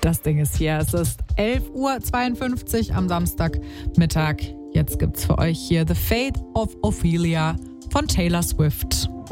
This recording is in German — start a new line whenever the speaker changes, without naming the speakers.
Das Ding ist hier. Es ist 11:52 Uhr am Samstagmittag. Jetzt gibt's für euch hier The Fate of Ophelia von Taylor Swift.